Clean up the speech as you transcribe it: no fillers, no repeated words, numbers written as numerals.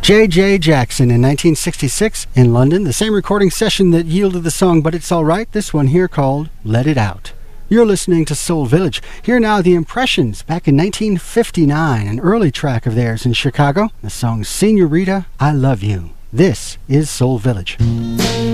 J.J. Jackson in 1966 in London, the same recording session that yielded the song But It's Alright, this one here called Let It Out. You're listening to Soul Village. Here now, The Impressions, back in 1959, an early track of theirs in Chicago, the song Senorita, I Love You. This is Soul Village.